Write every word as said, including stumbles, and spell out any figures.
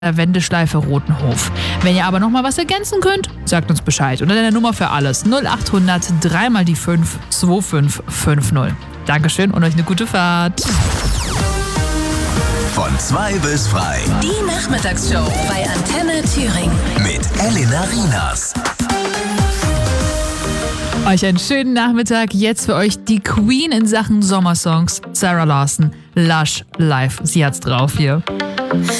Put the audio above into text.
Wendeschleife Rotenhof. Wenn ihr aber noch mal was ergänzen könnt, sagt uns Bescheid. Unter der Nummer für alles null acht hundert drei mal die fünf zwei fünf fünf null. Dankeschön und euch eine gute Fahrt. Von zwei bis frei. Die Nachmittagsshow bei Antenne Thüringen. Mit Elena Rinas. Euch einen schönen Nachmittag. Jetzt für euch die Queen in Sachen Sommersongs. Sarah Larson, Lush live. Sie hat's drauf hier.